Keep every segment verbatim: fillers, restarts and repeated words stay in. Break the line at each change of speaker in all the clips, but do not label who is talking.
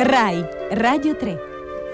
Rai Radio tre.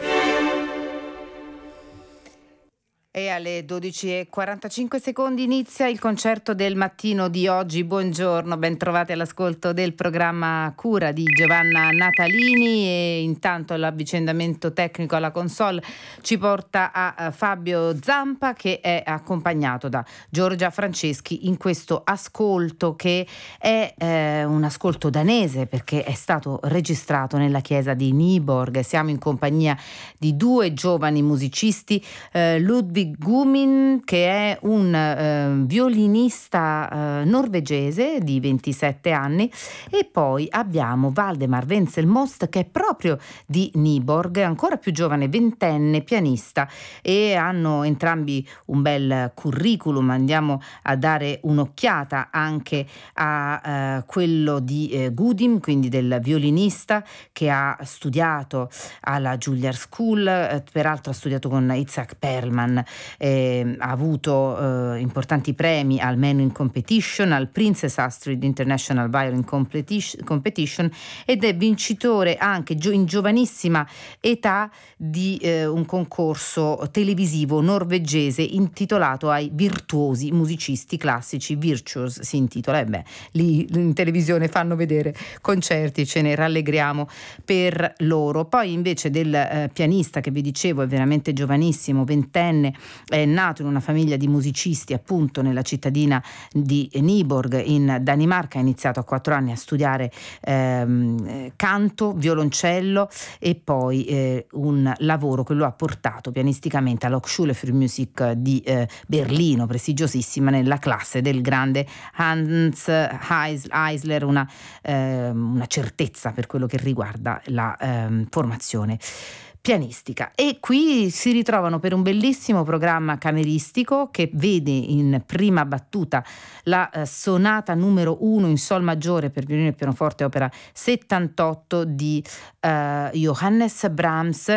E alle dodici e quarantacinque secondi inizia il concerto del mattino di oggi. Buongiorno, ben trovati all'ascolto del programma Cura di Giovanna Natalini, e intanto l'avvicendamento tecnico alla console ci porta a Fabio Zampa, che è accompagnato da Giorgia Franceschi in questo ascolto, che è eh, un ascolto danese perché è stato registrato nella chiesa di Nyborg. Siamo in compagnia di due giovani musicisti, eh, Ludwig Gumin, che è un eh, violinista eh, norvegese di ventisette anni, e poi abbiamo Valdemar Wenzel-Most, che è proprio di Nyborg, ancora più giovane, ventenne, pianista, e hanno entrambi un bel curriculum. Andiamo a dare un'occhiata anche a eh, quello di eh, Gudim, quindi del violinista, che ha studiato alla Juilliard School, eh, peraltro ha studiato con Itzhak Perlman. Eh, ha avuto eh, importanti premi al Menuhin Competition, al Princess Astrid International Violin Competition, Competition ed è vincitore anche gio- in giovanissima età di eh, un concorso televisivo norvegese intitolato ai virtuosi musicisti classici. Virtuos si intitola, e beh, lì in televisione fanno vedere concerti, ce ne rallegriamo per loro. Poi invece del eh, pianista, che vi dicevo è veramente giovanissimo, ventenne, è nato in una famiglia di musicisti appunto nella cittadina di Nyborg in Danimarca. Ha iniziato a quattro anni a studiare ehm, canto, violoncello, e poi eh, un lavoro che lo ha portato pianisticamente all'Hochschule für Musik di eh, Berlino, prestigiosissima, nella classe del grande Hans Eisler, una, ehm, una certezza per quello che riguarda la ehm, formazione pianistica. E qui si ritrovano per un bellissimo programma cameristico che vede in prima battuta la eh, sonata numero uno in sol maggiore per violino e pianoforte, opera settantotto di eh, Johannes Brahms,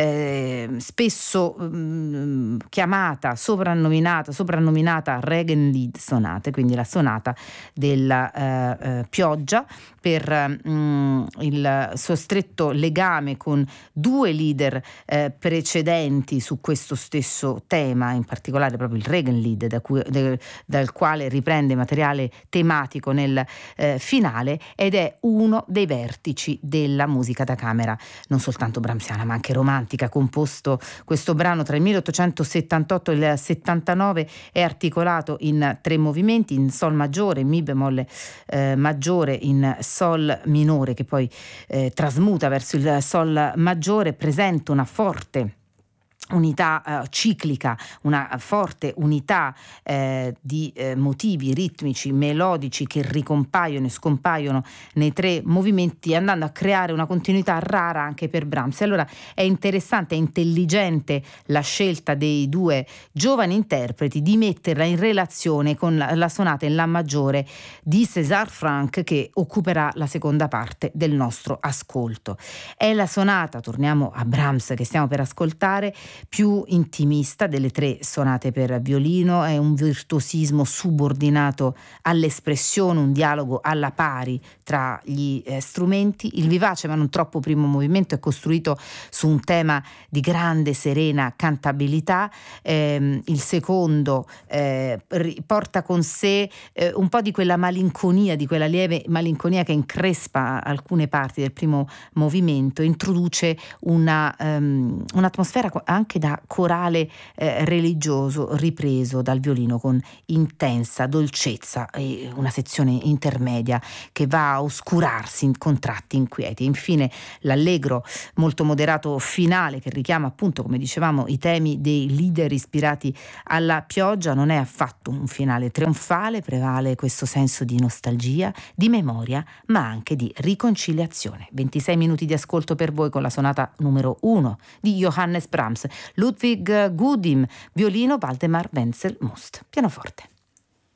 eh, spesso mh, chiamata, soprannominata, soprannominata Regenlied sonate, quindi la sonata della eh, eh, pioggia, per mh, il suo stretto legame con due leader Eh, precedenti su questo stesso tema, in particolare proprio il Regenlied, da cui, de, dal quale riprende materiale tematico nel eh, finale, ed è uno dei vertici della musica da camera, non soltanto brahmsiana ma anche romantica. Composto questo brano tra il milleottocentosettantotto e il settantanove, è articolato in tre movimenti: in sol maggiore, mi bemolle eh, maggiore, in sol minore, che poi eh, trasmuta verso il sol maggiore, presenta una forte unità uh, ciclica, una forte unità eh, di eh, motivi ritmici, melodici, che ricompaiono e scompaiono nei tre movimenti, andando a creare una continuità rara anche per Brahms. E allora è interessante, è intelligente la scelta dei due giovani interpreti di metterla in relazione con la, la sonata in La maggiore di César Franck, che occuperà la seconda parte del nostro ascolto. È la sonata, torniamo a Brahms che stiamo per ascoltare, più intimista delle tre sonate per violino. È un virtuosismo subordinato all'espressione, un dialogo alla pari tra gli eh, strumenti. Il vivace ma non troppo primo movimento è costruito su un tema di grande serena cantabilità. Eh, il secondo eh, porta con sé eh, un po' di quella malinconia, di quella lieve malinconia che increspa alcune parti del primo movimento, introduce una, um, un'atmosfera anche da corale eh, religioso ripreso dal violino con intensa dolcezza, e una sezione intermedia che va a oscurarsi in contratti inquieti. Infine l'allegro molto moderato finale, che richiama appunto, come dicevamo, i temi dei leader ispirati alla pioggia. Non è affatto un finale trionfale, prevale questo senso di nostalgia, di memoria, ma anche di riconciliazione. ventisei minuti di ascolto per voi con la sonata numero uno di Johannes Brahms. Ludwig Gudim, violino, Valdemar Wenzel-Most, pianoforte.